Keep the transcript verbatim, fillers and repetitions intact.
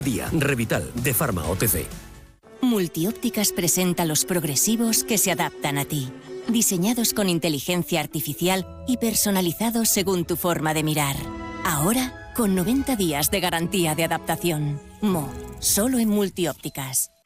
Día, Revital, de Pharma O T C. Multiópticas presenta los progresivos que se adaptan a ti. Diseñados con inteligencia artificial y personalizados según tu forma de mirar. Ahora, con noventa días de garantía de adaptación. Mo, solo en Multiópticas.